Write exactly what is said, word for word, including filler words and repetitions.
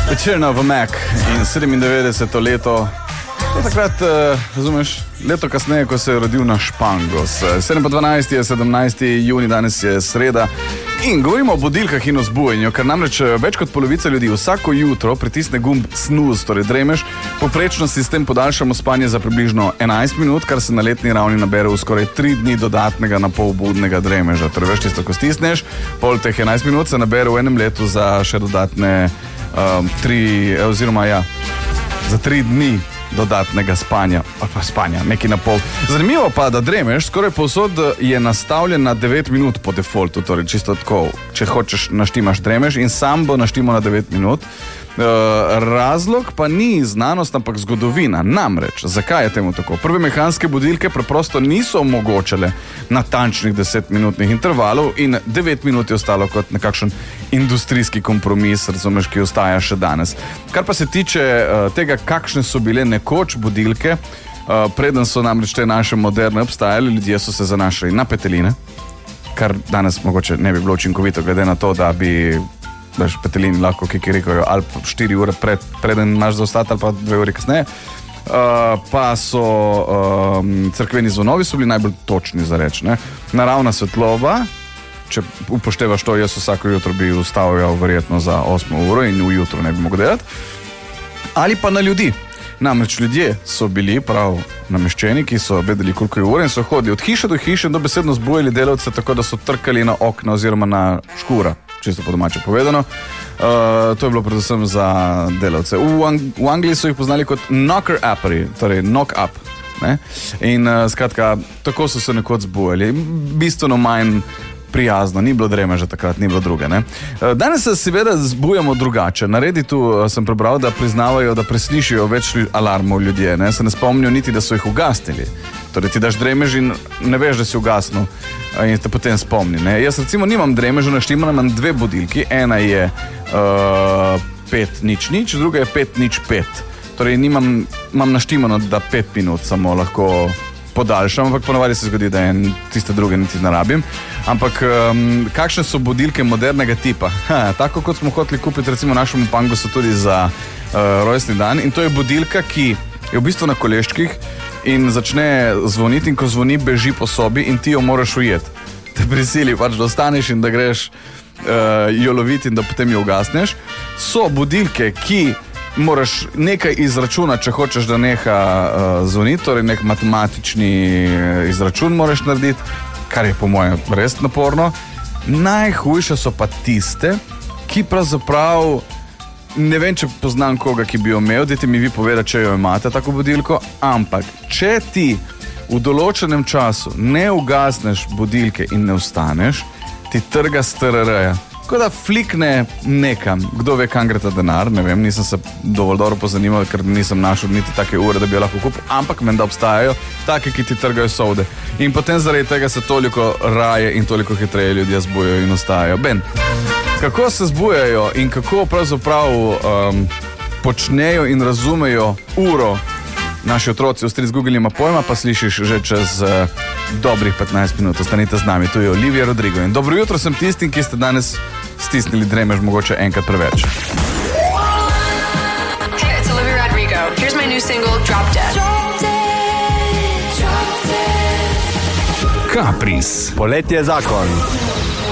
Večerna v Mac in sedemindevetdeseto leto, to takrat, uh, razumeš, leto kasneje, ko se je rodil naš Pangos. sedem pa dvanajst je sedemnajsti junij, danes je sreda in govorimo o budilkah in o zbujanju, ker namreč več kot polovica ljudi vsako jutro pritisne gumb snooze, torej dremeš, poprečno si s tem podaljšamo spanje za približno enajst minut, kar se na letni ravni nabere v skoraj tri dni dodatnega na pol budnega dremeža. Torej veš, tisto, ko stisneš, pol teh enajst minut se nabere v enem letu za še dodatne um, tri, oziroma ja, za tri dni dodatnega spanja, ali pa spanja, nekaj na pol. Zanimivo pa, da dremeš skoraj povsod je nastavljen na devet minut po defaultu, torej čisto tako, če hočeš naštimaš dremeš in sam bo naštimal na devet minut. Uh, razlog pa ni znanost, ampak zgodovina. Namreč, zakaj je temu tako? Prve mehanske budilke preprosto niso omogočale natančnih desetminutnih intervalov in devet minut je ostalo kot nekakšen industrijski kompromis, razumeš, ki ostaja še danes. Kar pa se tiče uh, tega, kakšne so bile nekoč budilke, uh, preden so namreč te naše moderne obstajali, ljudje so se zanašali na peteline, kar danes mogoče ne bi bilo učinkovito, glede na to, da bi veš, petelini lahko kikirikajo ali štiri ure pred, preden imaš za ostati, ali pa dve uri kasneje. Uh, pa so um, cerkveni zvonovi so bili najbolj točni za reč. Ne? Naravna svetloba, če upoštevaš to, jaz vsako jutro bi ustavljal verjetno za osmo uro in v jutro ne bi mogel delati. Ali pa na ljudi. Namreč ljudje so bili prav nameščeni, ki so vedeli, koliko je ure in so hodili od hiše do hiše in dobesedno zbujali delavce tako, da so trkali na okna oziroma na škura, čisto po domače povedano. Uh, to je bilo predvsem za delavce. V, Ang v Angliji so jih poznali kot knocker-upperi, torej knock-up. Ne? In uh, skratka, tako so se nekoč zbujali. Bistveno manj prijazno, ni bilo dremeža takrat, ni bilo druge. Ne? Danes se seveda zbujamo drugače. Na Redditu sem prebral, da priznavajo, da preslišijo več alarmov ljudje, ne? Se ne spomnijo niti, da so jih ugasnili. Torej ti daš dremež in ne veš, da si ugasnil in te potem spomni. Ne? Jaz recimo nimam dremeža, naštimana imam dve budilki. Ena je uh, pet nič nič, druga je pet nič pet. Torej nimam, imam naštimano, da pet minut samo lahko podaljšam, ampak ponovadi se zgodi, da je tiste druge niti ne rabim. Ampak um, kakšne so budilke modernega tipa? Ha, tako kot smo hoteli kupiti recimo našemu Pangosu tudi za uh, rojstni dan. In to je budilka, ki je v bistvu na koleščkih in začne zvoniti in ko zvoni, beži po sobi in ti jo moraš ujeti. Te prisili pač, da ostaneš in da greš uh, jo loviti in da potem jo ugasneš. So budilke, ki moraš nekaj izračunati, če hočeš, da neha uh, zvoniti, torej nek matematični izračun moraš narediti, kar je po mojem res naporno. Najhujše so pa tiste, ki pravzaprav ne vem, če poznam koga, ki bi jo imel, dajte mi vi povedati, če jo imate tako budilko, ampak če ti v določenem času ne ugasneš budilke in ne vstaneš, ti trga s T R R-ja. Tako da flikne nekam, kdo ve, kam gre ta denar, ne vem, nisem se dovolj dobro pozanimal, ker nisem našel niti take ure, da bi jo lahko kupil, ampak menda obstajajo take, ki ti trgajo solde. In potem zaradi tega se toliko raje in toliko hitreje ljudje zbujajo in ostajajo. Ben, kako se zbujajo in kako pravzaprav um, počnejo in razumejo uro naši otroci, ostri z Google ima pojma, pa slišiš že čez uh, dobrih petnajst minut. Ostanite z nami, tu je Olivia Rodrigo. In dobro jutro sem tistim, ki ste danes stisnili dremež mogoče enkrat preveč. Hey, it's Olivia Rodrigo. Here's my new single, Drop Dead. Drop Dead, Drop Dead. Kapris. Poletje zakon.